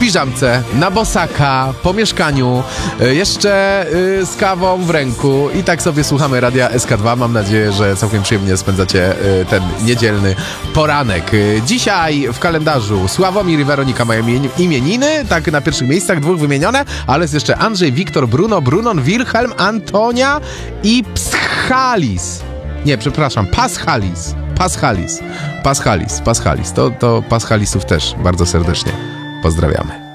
piżamce, na bosaka, po mieszkaniu, jeszcze z kawą w ręku i tak sobie słuchamy Radia SK2. Mam nadzieję, że całkiem przyjemnie spędzacie ten niedzielny poranek. Dzisiaj w kalendarzu Sławomir i Weronika mają imieniny, tak na pierwszych miejscach, 2 wymienione, ale jest jeszcze Andrzej, Wiktor, Bruno, Brunon, Wilhelm, Antonia i Paschalis. To Paschalisów też bardzo serdecznie pozdrawiamy.